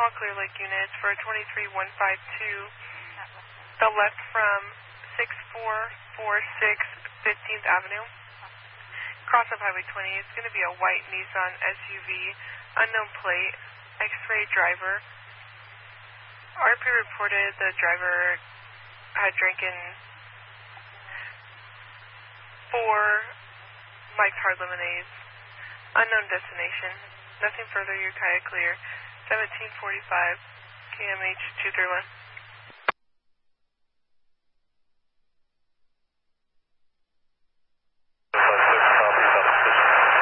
all Clear Lake units for 23152, the left from 6446 15th Avenue. Cross up Highway 20. It's going to be a white Nissan SUV, unknown plate, X-ray driver. RP reported the driver had drinking 4 Mike's Hard Lemonades. Unknown destination. Nothing further, you're kayak clear. 1745 KMH 231.